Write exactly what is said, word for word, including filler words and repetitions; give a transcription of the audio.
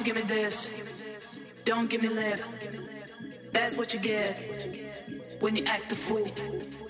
Don't give me this. Don't give me lip. That's what you get when you act a fool.